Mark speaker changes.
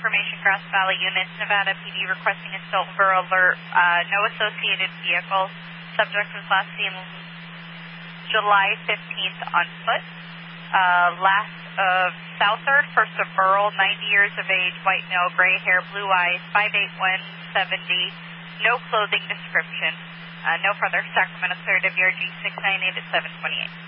Speaker 1: information, Grass Valley units, Nevada PD requesting a silver alert. No associated vehicles. Subject was last seen July 15th on foot. Last of Southard, first of Burl, 90 years of age, white male, gray hair, blue eyes, 5'8", 170, no clothing description. No further. Sacramento 3rd of your G698 at 728.